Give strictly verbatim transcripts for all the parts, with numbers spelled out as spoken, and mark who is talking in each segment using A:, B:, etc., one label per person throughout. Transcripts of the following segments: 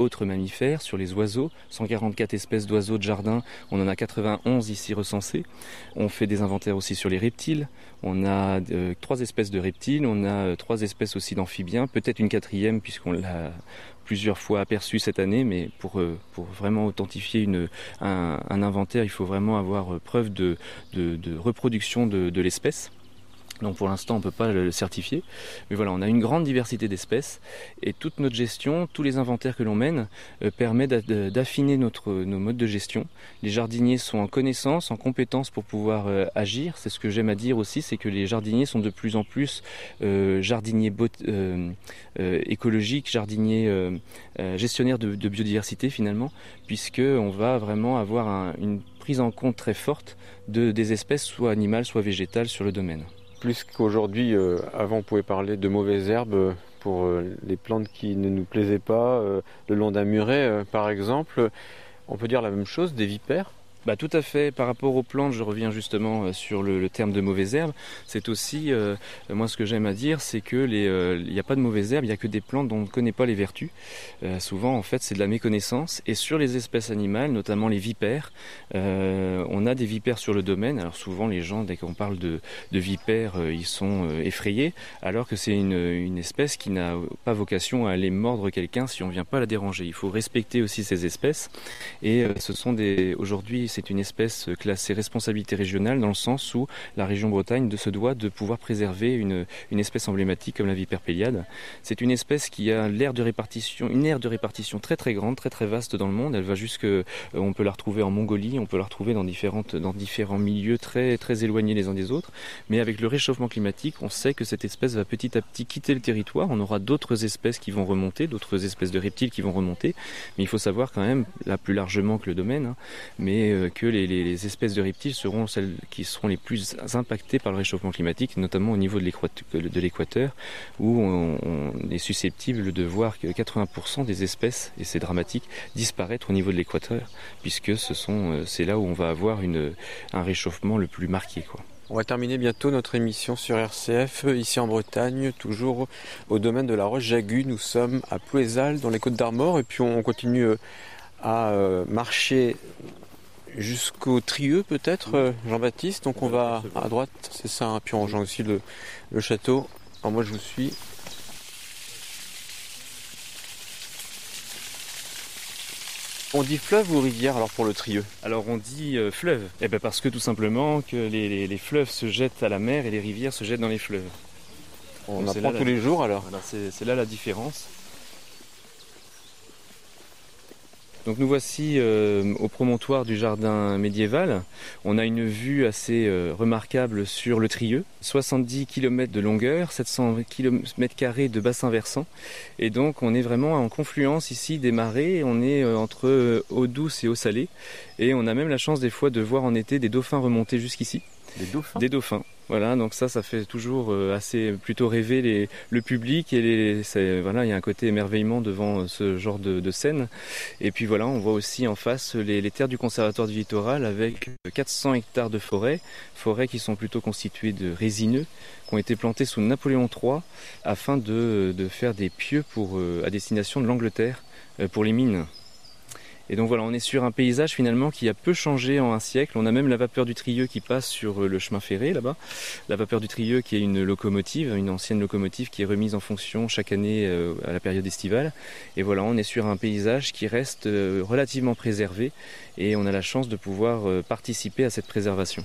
A: autres mammifères, sur les oiseaux, cent quarante-quatre espèces d'oiseaux de jardin, on en a quatre-vingt-onze ici recensées. On fait des inventaires aussi sur les reptiles, on a euh, trois espèces de reptiles, on a euh, trois espèces aussi d'amphibiens, peut-être une quatrième puisqu'on l'a plusieurs fois aperçue cette année, mais pour, euh, pour vraiment authentifier une, un, un inventaire, il faut vraiment avoir preuve de, de, de reproduction de, de l'espèce. Donc pour l'instant on ne peut pas le certifier, mais voilà, on a une grande diversité d'espèces et toute notre gestion, tous les inventaires que l'on mène euh, permet d'affiner notre, nos modes de gestion. Les jardiniers sont en connaissance, en compétence pour pouvoir euh, agir. C'est ce que j'aime à dire aussi, c'est que les jardiniers sont de plus en plus euh, jardiniers bot, euh, euh, écologiques, jardiniers euh, euh, gestionnaires de, de biodiversité finalement, puisqu'on va vraiment avoir un, une prise en compte très forte de, des espèces, soit animales, soit végétales sur le domaine.
B: Plus qu'aujourd'hui, euh, avant on pouvait parler de mauvaises herbes pour euh, les plantes qui ne nous plaisaient pas, euh, le long d'un muret euh, par exemple. On peut dire la même chose des vipères ?
A: Bah, tout à fait. Par rapport aux plantes, je reviens justement sur le, le terme de mauvaises herbes. C'est aussi, euh, moi ce que j'aime à dire, c'est que les, euh, il n'y a pas de mauvaises herbes, il n'y a que des plantes dont on ne connaît pas les vertus. Euh, souvent, en fait, c'est de la méconnaissance. Et sur les espèces animales, notamment les vipères, euh, on a des vipères sur le domaine. Alors souvent, les gens, dès qu'on parle de, de vipères, euh, ils sont euh, effrayés, alors que c'est une, une espèce qui n'a pas vocation à aller mordre quelqu'un si on ne vient pas la déranger. Il faut respecter aussi ces espèces. Et euh, ce sont des, aujourd'hui, c'est une espèce classée responsabilité régionale dans le sens où la région Bretagne se doit de pouvoir préserver une, une espèce emblématique comme la vipère péliade. C'est une espèce qui a l'aire de répartition, une aire de répartition très très grande, très très vaste dans le monde. Elle va jusque, on peut la retrouver en Mongolie, on peut la retrouver dans différentes, dans différents milieux très très éloignés les uns des autres. Mais avec le réchauffement climatique, on sait que cette espèce va petit à petit quitter le territoire. On aura d'autres espèces qui vont remonter, d'autres espèces de reptiles qui vont remonter. Mais il faut savoir quand même, là plus largement que le domaine, hein, mais que les, les, les espèces de reptiles seront celles qui seront les plus impactées par le réchauffement climatique, notamment au niveau de l'équateur, où on, on est susceptible de voir que quatre-vingts pour cent des espèces, et c'est dramatique, disparaître au niveau de l'équateur, puisque ce sont, c'est là où on va avoir une, un réchauffement le plus marqué, quoi.
B: On va terminer bientôt notre émission sur R C F, ici en Bretagne, toujours au domaine de la Roche-Jagu. Nous sommes à Plouézal, dans les Côtes-d'Armor, et puis on continue à marcher jusqu'au Trieux peut-être, Jean-Baptiste. Donc on va à droite, c'est ça, hein, puis on rejoint aussi le, le château. Alors moi je vous suis. On dit fleuve ou rivière alors pour le Trieux ?
A: Alors on dit euh, fleuve, eh ben parce que tout simplement que les, les, les fleuves se jettent à la mer et les rivières se jettent dans les fleuves.
B: On Donc apprend tous la... les jours alors.
A: Voilà, c'est, c'est là la différence. Donc nous voici euh, au promontoire du jardin médiéval. On a une vue assez euh, remarquable sur le Trieux. soixante-dix kilomètres de longueur, sept cents kilomètres carrés de bassin versant. Et donc on est vraiment en confluence ici des marais. On est euh, entre euh, eau douce et eau salée. Et on a même la chance des fois de voir en été des dauphins remonter jusqu'ici.
B: Des dauphins ?
A: Des dauphins. Voilà, donc ça, ça fait toujours assez plutôt rêver les, le public et les, c'est, voilà, il y a un côté émerveillement devant ce genre de, de scène. Et puis voilà, on voit aussi en face les, les terres du Conservatoire du Littoral avec quatre cents hectares de forêt, forêts qui sont plutôt constituées de résineux, qui ont été plantés sous Napoléon trois afin de, de faire des pieux pour, à destination de l'Angleterre pour les mines. Et donc voilà, on est sur un paysage finalement qui a peu changé en un siècle. On a même la vapeur du Trieux qui passe sur le chemin ferré là-bas. La vapeur du Trieux qui est une locomotive, une ancienne locomotive qui est remise en fonction chaque année à la période estivale. Et voilà, on est sur un paysage qui reste relativement préservé et on a la chance de pouvoir participer à cette préservation.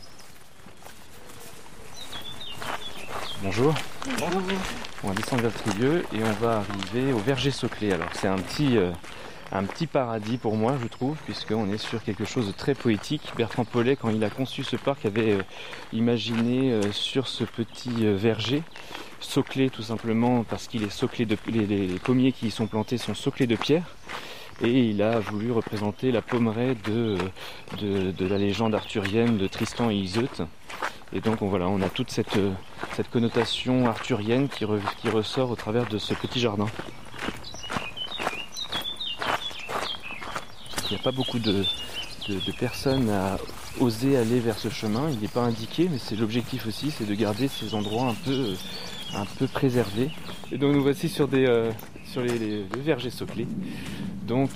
A: Bonjour. Bonjour. On va descendre vers le Trieux et on va arriver au verger Soclé. Alors c'est un petit... Euh, Un petit paradis pour moi, je trouve, puisqu'on est sur quelque chose de très poétique. Bertrand Paulet, quand il a conçu ce parc, avait euh, imaginé euh, sur ce petit euh, verger, soclé tout simplement parce qu'il est soclé de les, les, les pommiers qui y sont plantés sont soclés de pierre. Et il a voulu représenter la pommeraie de, de, de la légende arthurienne de Tristan et Iseut. Et donc on, voilà, on a toute cette, cette connotation arthurienne qui, re, qui ressort au travers de ce petit jardin. Il n'y a pas beaucoup de, de, de personnes à oser aller vers ce chemin. Il n'est pas indiqué, mais c'est l'objectif aussi, c'est de garder ces endroits un peu, un peu préservés. Et donc nous voici sur, des, euh, sur les, les, les vergers Soclé. Donc